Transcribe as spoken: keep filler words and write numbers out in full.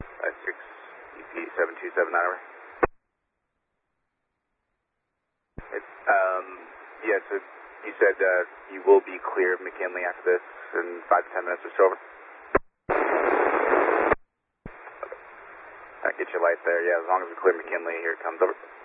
five six E P seven two seven nine over. It's, um, yeah, so you said uh, you will be clear of McKinley after this in five to ten minutes or so. Over. I'll get your light there, yeah, as long as we clear McKinley, here it comes over.